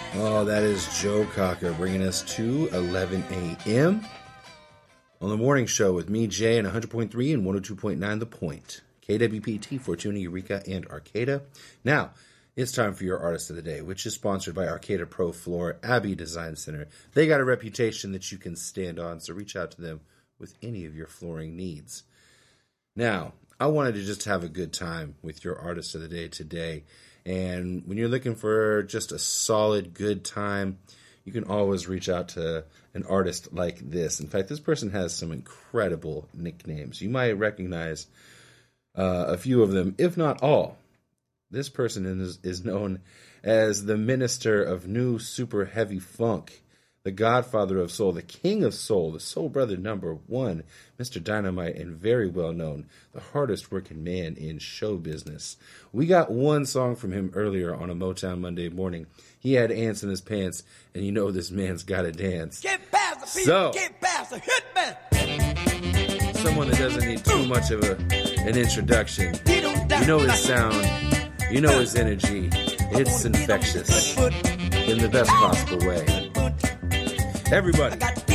Oh, that is Joe Cocker bringing us to 11 a.m. on the morning show with me, Jay, and 100.3 and 102.9 The Point. KWPT, Fortuna, Eureka, and Arcata. Now, it's time for your Artist of the Day, which is sponsored by Arcata Pro Floor, Abbey Design Center. They got a reputation that you can stand on, so reach out to them with any of your flooring needs. Now, I wanted to just have a good time with your Artist of the Day today. And when you're looking for just a solid, good time, you can always reach out to an artist like this. In fact, this person has some incredible nicknames. You might recognize a few of them, if not all. This person is known as the Minister of New Super Heavy Funk, the Godfather of Soul, the King of Soul, the Soul Brother #1, Mr. Dynamite, and very well known, the hardest working man in show business. We got one song from him earlier on a Motown Monday morning. He had ants in his pants, and you know this man's got to dance. Get past the people, get past the hitman. Someone that doesn't need too much of an introduction. You know his sound, you know his energy. It's infectious in the best possible way. Everybody,